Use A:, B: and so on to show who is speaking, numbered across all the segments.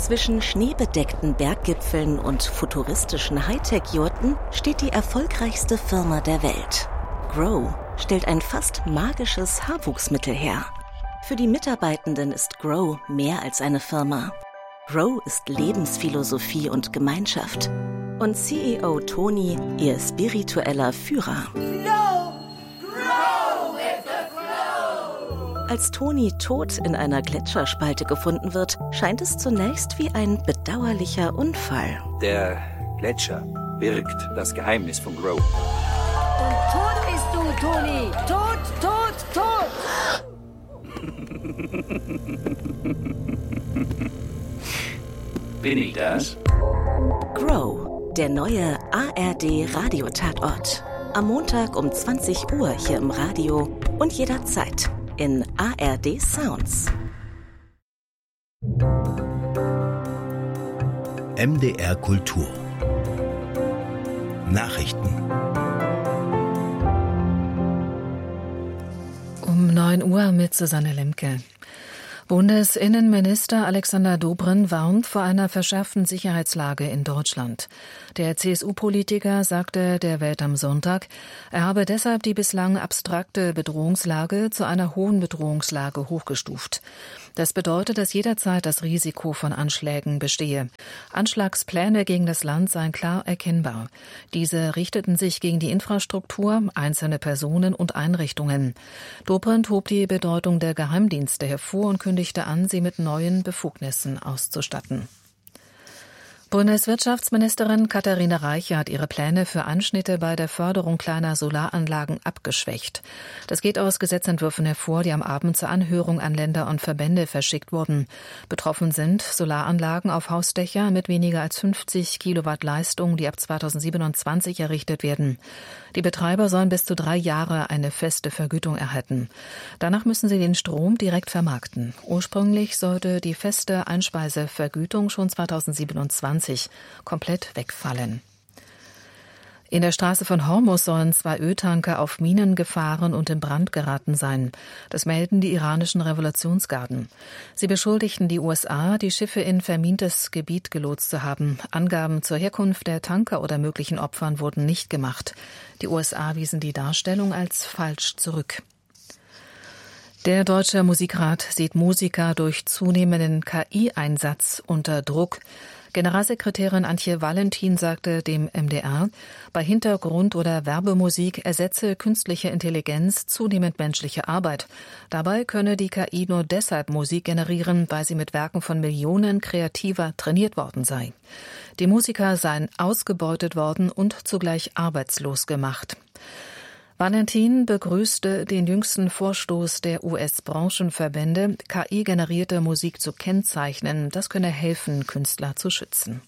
A: Zwischen schneebedeckten Berggipfeln und futuristischen Hightech-Jurten steht die erfolgreichste Firma der Welt. Grow stellt ein fast magisches Haarwuchsmittel her. Für die Mitarbeitenden ist Grow mehr als eine Firma. Grow ist Lebensphilosophie und Gemeinschaft. Und CEO Toni, ihr spiritueller Führer. Als Toni tot in einer Gletscherspalte gefunden wird, scheint es zunächst wie ein bedauerlicher Unfall.
B: Der Gletscher birgt das Geheimnis von Grow.
C: Und tot bist du, Toni! Tot, tot, tot!
B: Bin ich das?
A: Grow, der neue ARD-Radiotatort. Am Montag um 20 Uhr hier im Radio und jederzeit in ARD Sounds.
D: MDR Kultur. Nachrichten.
E: Um 9 Uhr mit Susanne Lemke. Bundesinnenminister Alexander Dobrindt warnt vor einer verschärften Sicherheitslage in Deutschland. Der CSU-Politiker sagte der Welt am Sonntag, er habe deshalb die bislang abstrakte Bedrohungslage zu einer hohen Bedrohungslage hochgestuft. Das bedeutet, dass jederzeit das Risiko von Anschlägen bestehe. Anschlagspläne gegen das Land seien klar erkennbar. Diese richteten sich gegen die Infrastruktur, einzelne Personen und Einrichtungen. Dobrindt hob die Bedeutung der Geheimdienste hervor und kündigte an, sie mit neuen Befugnissen auszustatten. Bundeswirtschaftsministerin Katharina Reiche hat ihre Pläne für Anschnitte bei der Förderung kleiner Solaranlagen abgeschwächt. Das geht aus Gesetzentwürfen hervor, die am Abend zur Anhörung an Länder und Verbände verschickt wurden. Betroffen sind Solaranlagen auf Hausdächer mit weniger als 50 Kilowatt Leistung, die ab 2027 errichtet werden. Die Betreiber sollen bis zu 3 Jahre eine feste Vergütung erhalten. Danach müssen sie den Strom direkt vermarkten. Ursprünglich sollte die feste Einspeisevergütung schon 2027 komplett wegfallen. In der Straße von Hormuz sollen 2 Öltanker auf Minen gefahren und in Brand geraten sein. Das melden die iranischen Revolutionsgarden. Sie beschuldigten die USA, die Schiffe in vermintes Gebiet gelotst zu haben. Angaben zur Herkunft der Tanker oder möglichen Opfern wurden nicht gemacht. Die USA wiesen die Darstellung als falsch zurück. Der Deutsche Musikrat sieht Musiker durch zunehmenden KI-Einsatz unter Druck. Generalsekretärin Antje Valentin sagte dem MDR, bei Hintergrund- oder Werbemusik ersetze künstliche Intelligenz zunehmend menschliche Arbeit. Dabei könne die KI nur deshalb Musik generieren, weil sie mit Werken von Millionen Kreativer trainiert worden sei. Die Musiker seien ausgebeutet worden und zugleich arbeitslos gemacht. Valentin begrüßte den jüngsten Vorstoß der US-Branchenverbände, KI-generierte Musik zu kennzeichnen. Das könne helfen, Künstler zu schützen.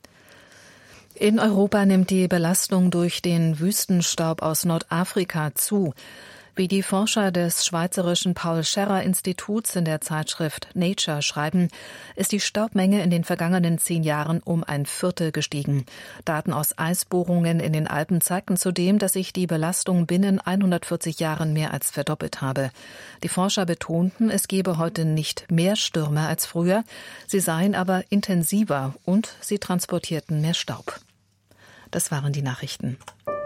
E: In Europa nimmt die Belastung durch den Wüstenstaub aus Nordafrika zu. Wie die Forscher des schweizerischen Paul-Scherrer-Instituts in der Zeitschrift Nature schreiben, ist die Staubmenge in den vergangenen 10 Jahren um 1/4 gestiegen. Daten aus Eisbohrungen in den Alpen zeigten zudem, dass sich die Belastung binnen 140 Jahren mehr als verdoppelt habe. Die Forscher betonten, es gebe heute nicht mehr Stürme als früher, sie seien aber intensiver und sie transportierten mehr Staub. Das waren die Nachrichten.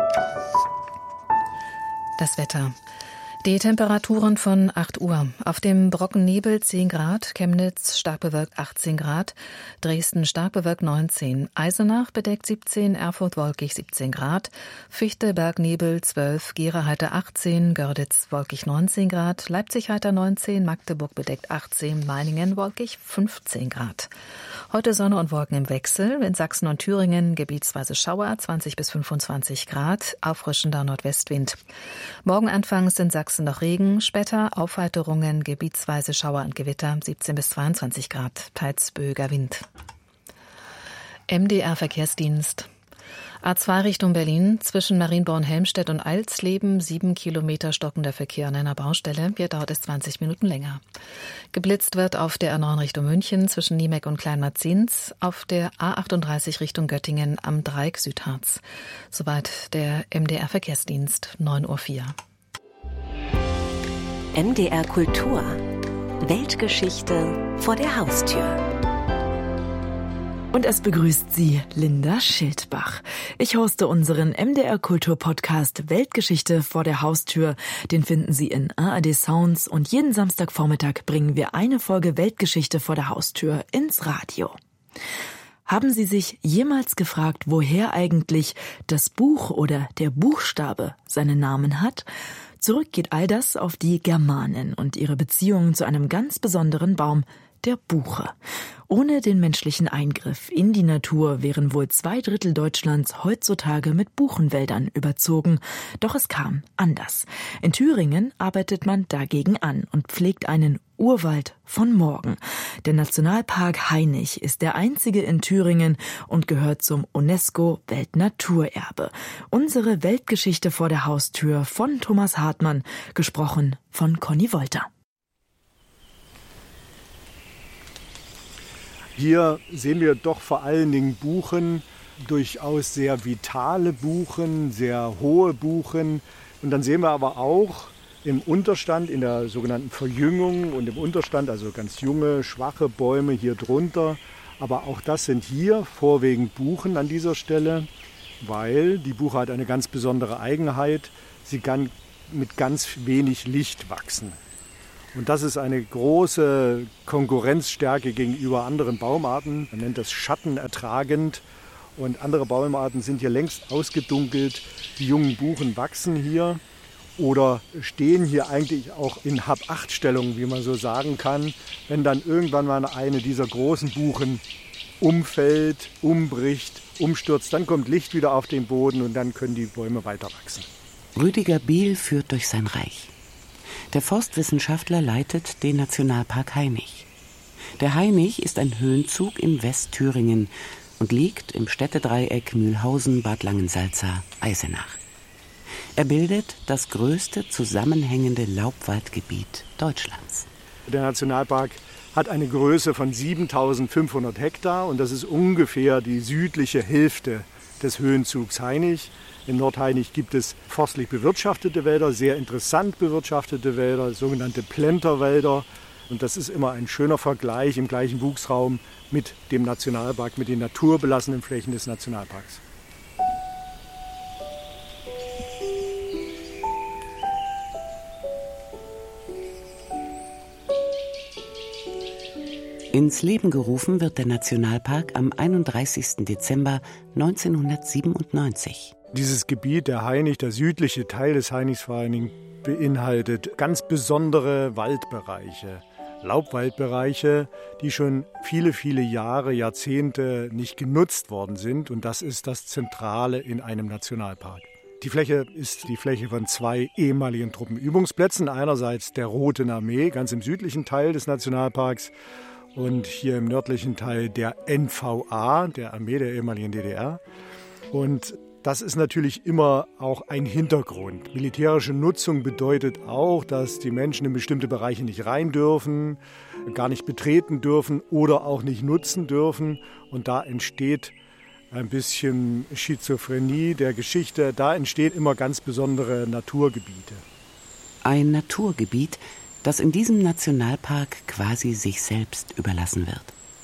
E: Das Wetter. Die Temperaturen von 8 Uhr. Auf dem Brockennebel 10 Grad, Chemnitz stark bewölkt 18 Grad, Dresden stark bewölkt 19, Eisenach bedeckt 17, Erfurt wolkig 17 Grad, Fichte Bergnebel 12, Gera heiter 18, Görlitz wolkig 19 Grad, Leipzig heiter 19, Magdeburg bedeckt 18, Meiningen wolkig 15 Grad. Heute Sonne und Wolken im Wechsel, in Sachsen und Thüringen gebietsweise Schauer 20 bis 25 Grad, auffrischender Nordwestwind. Morgen anfangs in Sachsen noch Regen, später Aufheiterungen, gebietsweise Schauer und Gewitter, 17 bis 22 Grad, teils böiger Wind. MDR Verkehrsdienst. A2 Richtung Berlin, zwischen Marienborn-Helmstedt und Alsleben, 7 Kilometer stockender Verkehr an einer Baustelle. Hier dauert es 20 Minuten länger. Geblitzt wird auf der A9 Richtung München, zwischen Niemeck und Kleinmarziens, auf der A38 Richtung Göttingen am Dreieck Südharz. Soweit der MDR Verkehrsdienst, 9:04 Uhr.
A: MDR Kultur. Weltgeschichte vor der Haustür.
F: Und es begrüßt Sie Linda Schildbach. Ich hoste unseren MDR Kultur-Podcast Weltgeschichte vor der Haustür. Den finden Sie in ARD Sounds und jeden Samstagvormittag bringen wir eine Folge Weltgeschichte vor der Haustür ins Radio. Haben Sie sich jemals gefragt, woher eigentlich das Buch oder der Buchstabe seinen Namen hat? Zurück geht all das auf die Germanen und ihre Beziehungen zu einem ganz besonderen Baum, der Buche. Ohne den menschlichen Eingriff in die Natur wären wohl 2/3 Deutschlands heutzutage mit Buchenwäldern überzogen. Doch es kam anders. In Thüringen arbeitet man dagegen an und pflegt einen Urwald von morgen. Der Nationalpark Hainich ist der einzige in Thüringen und gehört zum UNESCO-Weltnaturerbe. Unsere Weltgeschichte vor der Haustür von Thomas Hartmann, gesprochen von Conny Wolter.
G: Hier sehen wir doch vor allen Dingen Buchen, durchaus sehr vitale Buchen, sehr hohe Buchen. Und dann sehen wir aber auch im Unterstand, in der sogenannten Verjüngung und im Unterstand, also ganz junge, schwache Bäume hier drunter. Aber auch das sind hier vorwiegend Buchen an dieser Stelle, weil die Buche hat eine ganz besondere Eigenheit. Sie kann mit ganz wenig Licht wachsen. Und das ist eine große Konkurrenzstärke gegenüber anderen Baumarten. Man nennt das schattenertragend. Und andere Baumarten sind hier längst ausgedunkelt. Die jungen Buchen wachsen hier oder stehen hier eigentlich auch in Hab-Acht-Stellung, wie man so sagen kann. Wenn dann irgendwann mal eine dieser großen Buchen umfällt, umbricht, umstürzt, dann kommt Licht wieder auf den Boden und dann können die Bäume weiter wachsen.
H: Rüdiger Biel führt durch sein Reich. Der Forstwissenschaftler leitet den Nationalpark Hainich. Der Hainich ist ein Höhenzug im Westthüringen und liegt im Städtedreieck Mühlhausen, Bad Langensalza, Eisenach. Er bildet das größte zusammenhängende Laubwaldgebiet Deutschlands.
G: Der Nationalpark hat eine Größe von 7.500 Hektar und das ist ungefähr die südliche Hälfte des Höhenzugs Hainich. In Nordhainich gibt es forstlich bewirtschaftete Wälder, sehr interessant bewirtschaftete Wälder, sogenannte Plenterwälder. Und das ist immer ein schöner Vergleich im gleichen Wuchsraum mit dem Nationalpark, mit den naturbelassenen Flächen des Nationalparks.
H: Ins Leben gerufen wird der Nationalpark am 31. Dezember 1997.
G: Dieses Gebiet, der Hainich, der südliche Teil des Hainichs vor allen Dingen, beinhaltet ganz besondere Waldbereiche, Laubwaldbereiche, die schon viele, viele Jahre, Jahrzehnte nicht genutzt worden sind. Und das ist das Zentrale in einem Nationalpark. Die Fläche ist die Fläche von 2 ehemaligen Truppenübungsplätzen. Einerseits der Roten Armee, ganz im südlichen Teil des Nationalparks, und hier im nördlichen Teil der NVA, der Armee der ehemaligen DDR. Und das ist natürlich immer auch ein Hintergrund. Militärische Nutzung bedeutet auch, dass die Menschen in bestimmte Bereiche nicht rein dürfen, gar nicht betreten dürfen oder auch nicht nutzen dürfen. Und da entsteht ein bisschen Schizophrenie der Geschichte. Da entstehen immer ganz besondere Naturgebiete.
H: Ein Naturgebiet, das in diesem Nationalpark quasi sich selbst überlassen wird.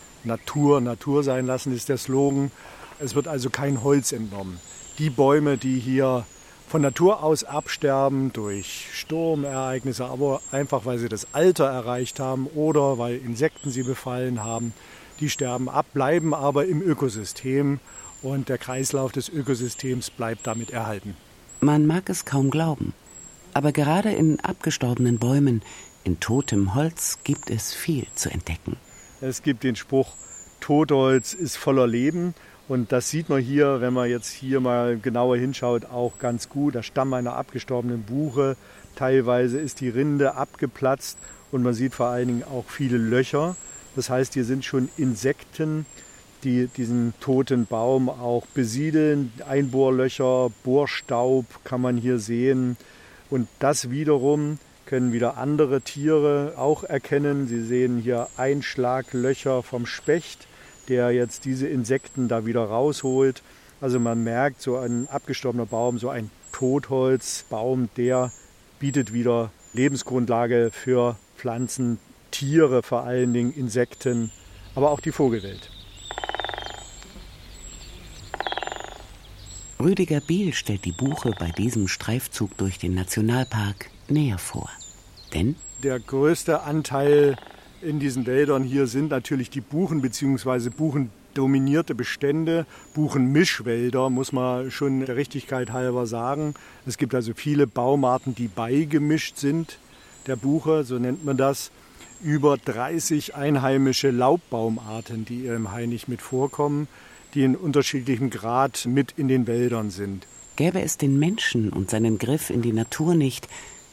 G: Natur sein lassen ist der Slogan. Es wird also kein Holz entnommen. Die Bäume, die hier von Natur aus absterben durch Sturmereignisse, aber einfach weil sie das Alter erreicht haben oder weil Insekten sie befallen haben, die sterben ab, bleiben aber im Ökosystem und der Kreislauf des Ökosystems bleibt damit erhalten.
H: Man mag es kaum glauben, aber gerade in abgestorbenen Bäumen, in totem Holz gibt es viel zu entdecken.
G: Es gibt den Spruch, Totholz ist voller Leben. Und das sieht man hier, wenn man jetzt hier mal genauer hinschaut, auch ganz gut. Der Stamm einer abgestorbenen Buche, teilweise ist die Rinde abgeplatzt und man sieht vor allen Dingen auch viele Löcher. Das heißt, hier sind schon Insekten, die diesen toten Baum auch besiedeln. Einbohrlöcher, Bohrstaub kann man hier sehen. Und das wiederum können wieder andere Tiere auch erkennen. Sie sehen hier Einschlaglöcher vom Specht, der jetzt diese Insekten da wieder rausholt. Also man merkt, so ein abgestorbener Baum, so ein Totholzbaum, der bietet wieder Lebensgrundlage für Pflanzen, Tiere vor allen Dingen, Insekten, aber auch die Vogelwelt.
H: Rüdiger Biel stellt die Buche bei diesem Streifzug durch den Nationalpark näher vor. Denn
G: der größte Anteil in diesen Wäldern hier sind natürlich die Buchen bzw. buchendominierte Bestände, Buchenmischwälder, muss man schon der Richtigkeit halber sagen. Es gibt also viele Baumarten, die beigemischt sind der Buche, so nennt man das. Über 30 einheimische Laubbaumarten, die im Hainich mit vorkommen, die in unterschiedlichem Grad mit in den Wäldern sind.
H: Gäbe es den Menschen und seinen Griff in die Natur nicht,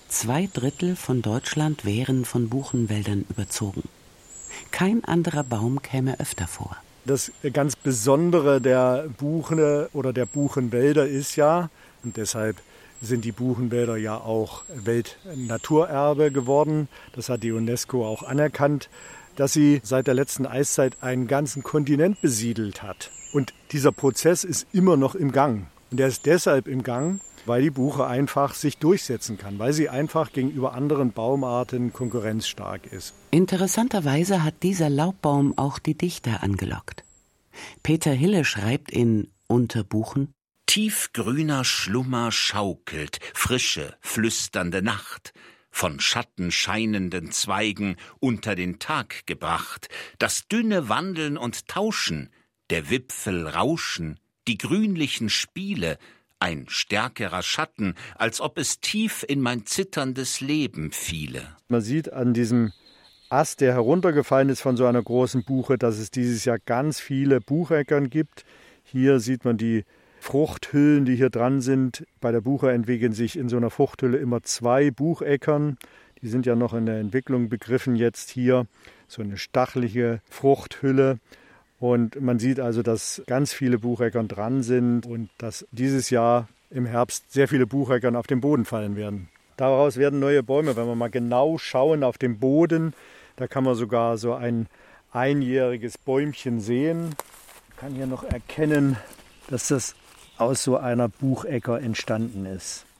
H: 2/3 von Deutschland wären von Buchenwäldern überzogen. Kein anderer Baum käme öfter vor.
G: Das ganz Besondere der Buche oder der Buchenwälder ist ja, und deshalb sind die Buchenwälder ja auch Weltnaturerbe geworden, das hat die UNESCO auch anerkannt, dass sie seit der letzten Eiszeit einen ganzen Kontinent besiedelt hat. Und dieser Prozess ist immer noch im Gang. Und der ist deshalb im Gang, weil die Buche einfach sich durchsetzen kann, weil sie einfach gegenüber anderen Baumarten konkurrenzstark ist.
H: Interessanterweise hat dieser Laubbaum auch die Dichter angelockt. Peter Hille schreibt in Unter Buchen:
I: Tiefgrüner Schlummer schaukelt, frische, flüsternde Nacht, von Schatten scheinenden Zweigen unter den Tag gebracht, das dünne Wandeln und Tauschen, der Wipfel rauschen, die grünlichen Spiele, ein stärkerer Schatten, als ob es tief in mein zitterndes Leben fiele.
G: Man sieht an diesem Ast, der heruntergefallen ist von so einer großen Buche, dass es dieses Jahr ganz viele Bucheckern gibt. Hier sieht man die Fruchthüllen, die hier dran sind. Bei der Buche entwickeln sich in so einer Fruchthülle immer 2 Bucheckern. Die sind ja noch in der Entwicklung begriffen jetzt hier. So eine stachelige Fruchthülle. Und man sieht also, dass ganz viele Bucheckern dran sind und dass dieses Jahr im Herbst sehr viele Bucheckern auf den Boden fallen werden. Daraus werden neue Bäume, wenn wir mal genau schauen auf dem Boden, da kann man sogar so ein einjähriges Bäumchen sehen. Man kann hier noch erkennen, dass das aus so einer Buchecker entstanden ist.